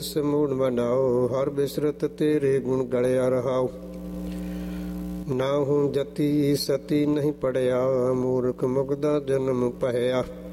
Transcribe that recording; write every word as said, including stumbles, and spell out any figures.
ਸਮੂੜ ਬਣਾਓ, ਹਰ ਬਿਸਰਤ ਤੇਰੇ ਗੁਣ ਗਲਿਆ ਰਹਾਓ। ਨਾ ਹੂੰ ਜਤੀ ਸਤੀ ਨਹੀਂ ਪੜਿਆ, ਮੂਰਖ ਮੁਗਦਾ ਜਨਮ ਪਹਿਆ।